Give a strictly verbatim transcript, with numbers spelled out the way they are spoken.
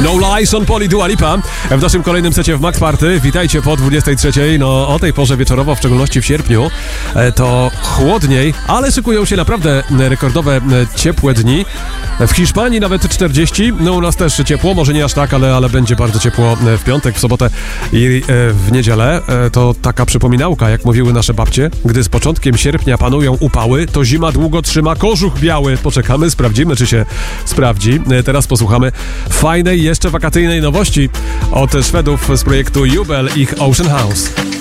No Lies on Poli Dua Lipa w naszym kolejnym secie w Max Party. Witajcie po dwudziestej trzeciej. No o tej porze wieczorowo, w szczególności w sierpniu, to chłodniej, ale szykują się naprawdę rekordowe ciepłe dni. W Hiszpanii nawet czterdzieści, no u nas też ciepło, może nie aż tak, ale, ale będzie bardzo ciepło w piątek, w sobotę i w niedzielę. To taka przypominałka, jak mówiły nasze babcie, gdy z początkiem sierpnia panują upały, to zima długo trzyma kożuch biały. Poczekamy, sprawdzimy, czy się sprawdzi. Teraz posłuchamy fajnej, jeszcze wakacyjnej nowości od Szwedów z projektu Jubel, ich Ocean House.